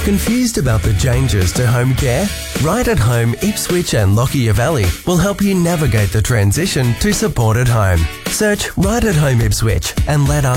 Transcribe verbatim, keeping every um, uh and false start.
Confused about the changes to home care? Right at Home Ipswich and Lockyer Valley will help you navigate the transition to supported home. Search Right at Home Ipswich and let us